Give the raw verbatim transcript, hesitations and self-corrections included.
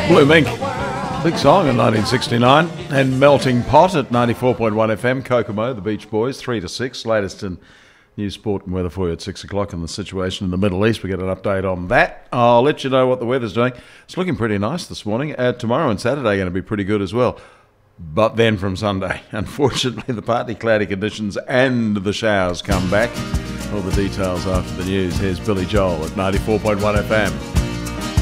Blue Mink, big song in nineteen sixty-nine, and Melting Pot at ninety-four point one F M. Kokomo, the Beach Boys, three to six. Latest in news, sport and weather for you at six o'clock. And the situation in the Middle East, we get an update on that. I'll let you know what the weather's doing. It's looking pretty nice this morning. Uh, tomorrow and Saturday are going to be pretty good as well. But then from Sunday, unfortunately, the partly cloudy conditions and the showers come back. All the details after the news. Here's Billy Joel at ninety-four point one F M.